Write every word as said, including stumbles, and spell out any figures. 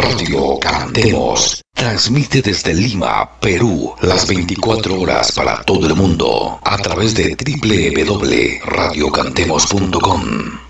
Radio Cantemos. Transmite desde Lima, Perú, las veinticuatro horas para todo el mundo a través de doble u doble u doble u punto radio cantemos punto com.